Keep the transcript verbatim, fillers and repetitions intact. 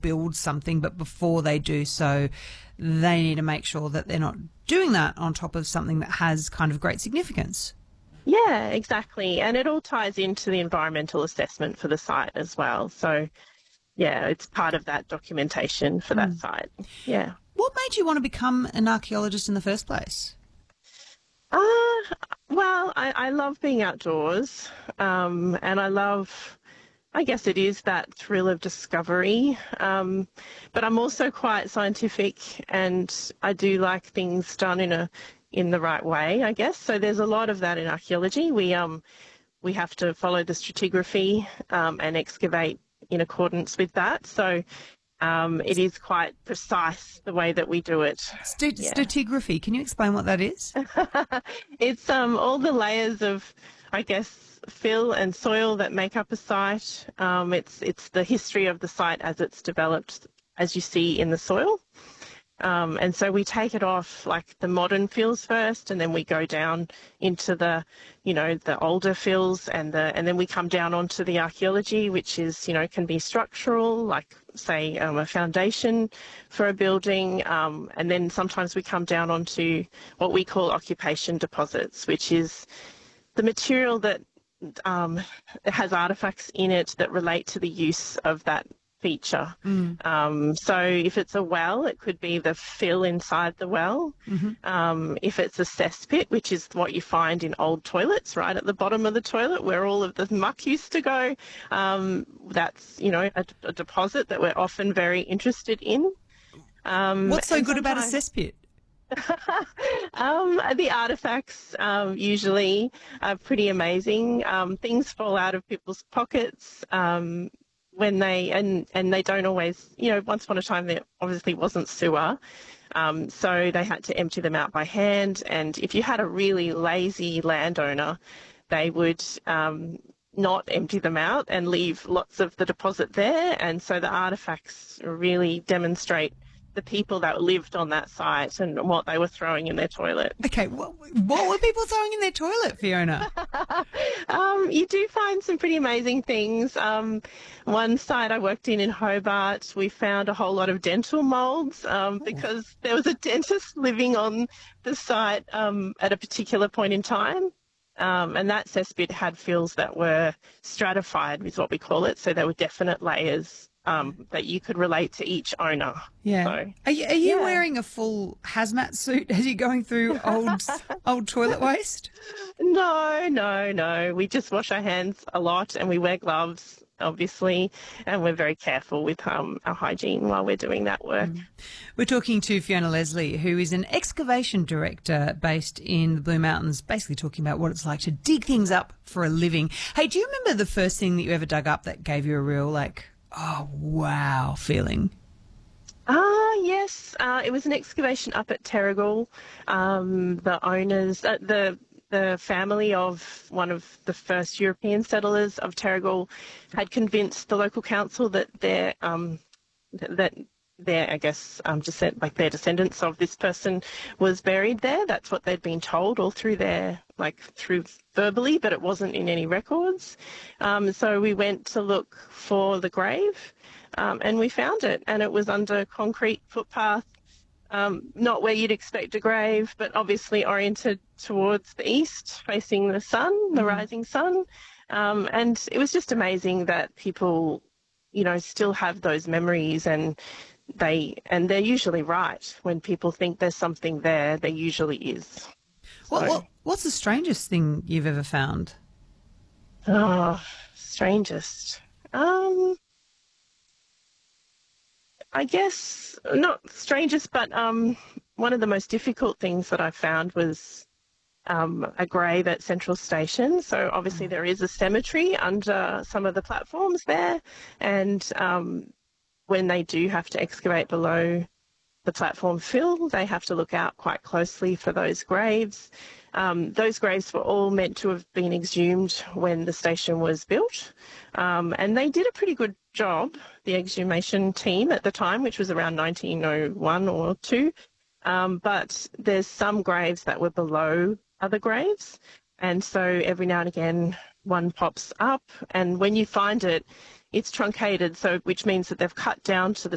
build something, but before they do so, they need to make sure that they're not doing that on top of something that has kind of great significance. Yeah, exactly. And it all ties into the environmental assessment for the site as well. So, yeah, it's part of that documentation for that Mm. site. Yeah. What made you want to become an archaeologist in the first place? Uh, well, I, I love being outdoors, um, and I love, I guess it is that thrill of discovery, um, but I'm also quite scientific, and I do like things done in a in the right way, I guess. So there's a lot of that in archaeology. We um we have to follow the stratigraphy um, and excavate in accordance with that. So um, it is quite precise the way that we do it. St- Yeah. Stratigraphy. Can you explain what that is? It's um, all the layers of, I guess, fill and soil that make up a site. Um, it's it's the history of the site as it's developed, as you see in the soil. Um, and so we take it off like the modern fills first, and then we go down into the, you know, the older fills, and the and then we come down onto the archaeology, which is, you know, can be structural, like say um, a foundation for a building, um, and then sometimes we come down onto what we call occupation deposits, which is the material that um, has artifacts in it that relate to the use of that feature. Mm. Um, so if it's a well, it could be the fill inside the well. Mm-hmm. Um, if it's a cesspit, which is what you find in old toilets, right at the bottom of the toilet where all of the muck used to go, um, that's, you know, a, a deposit that we're often very interested in. Um, What's so and good about a sometimes- cesspit? um, the artifacts um, usually are pretty amazing. Um, things fall out of people's pockets um, when they, and, and they don't always, you know, once upon a time there obviously wasn't sewer. Um, so they had to empty them out by hand. And if you had a really lazy landowner, they would um, not empty them out and leave lots of the deposit there. And so the artifacts really demonstrate the people that lived on that site and what they were throwing in their toilet. Okay, what, what were people throwing in their toilet, Fiona? um, you do find some pretty amazing things. Um, one site I worked in in Hobart, we found a whole lot of dental moulds um, because there was a dentist living on the site um, at a particular point in time. Um, and that cesspit had fills that were stratified, is what we call it. So there were definite layers um, that you could relate to each owner. Yeah. So, are you, are you yeah. wearing a full hazmat suit as you're going through old old toilet waste? No, no, no. We just wash our hands a lot and we wear gloves, obviously, and we're very careful with um, our hygiene while we're doing that work. Mm. We're talking to Fiona Leslie, who is an excavation director based in the Blue Mountains, basically talking about what it's like to dig things up for a living. Hey, do you remember the first thing that you ever dug up that gave you a real, like, oh, wow feeling? Ah, yes. Uh, it was an excavation up at Terrigal. Um, the owners, uh, the the family of one of the first European settlers of Terrigal had convinced the local council that their um, that their, I guess, um, descent, like their descendants of this person was buried there. That's what they'd been told all through their, like through verbally, but it wasn't in any records. Um, so we went to look for the grave. Um, and we found it, and it was under concrete footpath, um, not where you'd expect a grave, but obviously oriented towards the east, facing the sun, the Mm. rising sun. Um, and it was just amazing that people, you know, still have those memories, and they and they're usually right. When people think there's something there, there usually is. What, So- what, what's the strangest thing you've ever found? Oh, strangest. Um, I guess not strangest, but um, one of the most difficult things that I found was um, a grave at Central Station. So obviously there is a cemetery under some of the platforms there, and um, when they do have to excavate below the platform fill, they have to look out quite closely for those graves. Um, those graves were all meant to have been exhumed when the station was built, um, and they did a pretty good job, the exhumation team at the time, which was around nineteen oh one or two, um, but there's some graves that were below other graves, and so every now and again one pops up, and when you find it, it's truncated, so which means that they've cut down to the